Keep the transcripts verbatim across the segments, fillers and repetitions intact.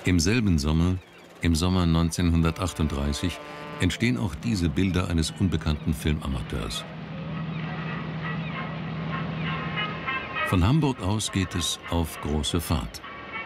Im selben Sommer, im Sommer neunzehnhundertachtunddreißig, entstehen auch diese Bilder eines unbekannten Filmamateurs. Von Hamburg aus geht es auf große Fahrt.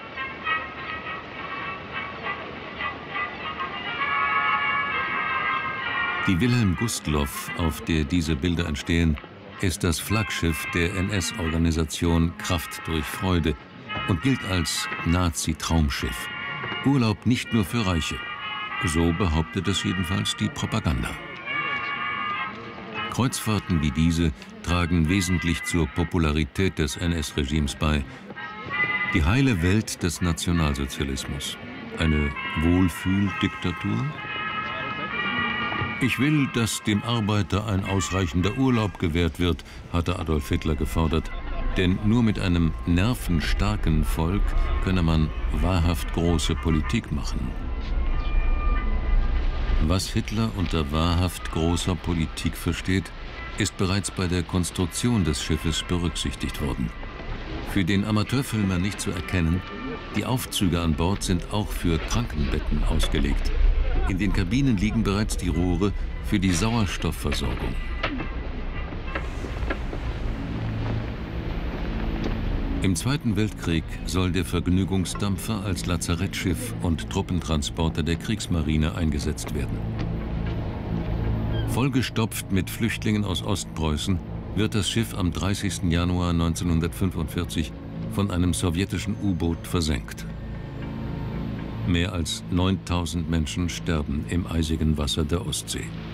Die Wilhelm Gustloff, auf der diese Bilder entstehen, ist das Flaggschiff der N S-Organisation Kraft durch Freude und gilt als Nazi-Traumschiff. Urlaub nicht nur für Reiche. So behauptet es jedenfalls die Propaganda. Kreuzfahrten wie diese tragen wesentlich zur Popularität des N S-Regimes bei. Die heile Welt des Nationalsozialismus. Eine Wohlfühldiktatur? Ich will, dass dem Arbeiter ein ausreichender Urlaub gewährt wird, hatte Adolf Hitler gefordert. Denn nur mit einem nervenstarken Volk könne man wahrhaft große Politik machen. Was Hitler unter wahrhaft großer Politik versteht, ist bereits bei der Konstruktion des Schiffes berücksichtigt worden. Für den Amateurfilmer nicht zu erkennen, die Aufzüge an Bord sind auch für Krankenbetten ausgelegt. In den Kabinen liegen bereits die Rohre für die Sauerstoffversorgung. Im Zweiten Weltkrieg soll der Vergnügungsdampfer als Lazarettschiff und Truppentransporter der Kriegsmarine eingesetzt werden. Vollgestopft mit Flüchtlingen aus Ostpreußen wird das Schiff am dreißigsten Januar neunzehnhundertfünfundvierzig von einem sowjetischen U-Boot versenkt. Mehr als neuntausend Menschen sterben im eisigen Wasser der Ostsee.